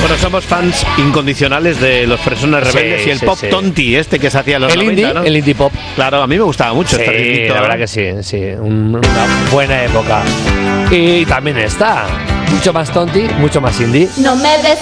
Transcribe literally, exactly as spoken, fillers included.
Bueno, somos fans incondicionales de los Fresones Rebeldes sí, y el sí, pop sí. tonti este que se hacía en los el noventa, indie, ¿no? El indie pop. Claro, a mí me gustaba mucho sí, este ritmito. La verdad que sí, sí. Un, una buena época. Y también está mucho más tonti, mucho más indie. No me des